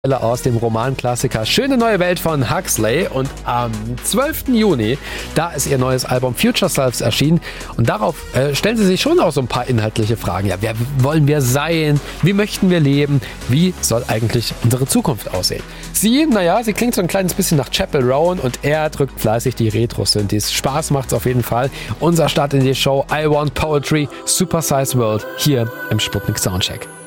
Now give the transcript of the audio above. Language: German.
aus dem Romanklassiker Schöne neue Welt von Huxley, und am 12. Juni, da ist ihr neues Album Future Selves erschienen, und darauf stellen sie sich schon auch so ein paar inhaltliche Fragen. Ja, wer wollen wir sein? Wie möchten wir leben? Wie soll eigentlich unsere Zukunft aussehen? Sie klingt so ein kleines bisschen nach Chappell Roan, und er drückt fleißig die Retro-Synthes. Spaß macht's auf jeden Fall. Unser Start in die Show I Want Poetry, Super Size World hier im Sputnik Soundcheck.